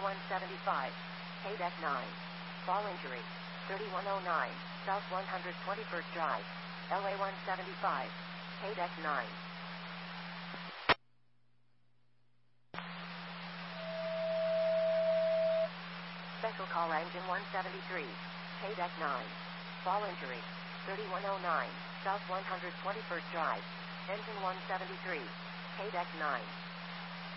175, KDEC 9. Fall injury, 3109, South 121st Drive, LA 175, KDEC 9. Special call engine 173, KDEC 9. Fall injury, 3109, South 121st Drive, engine 173, KDEC 9.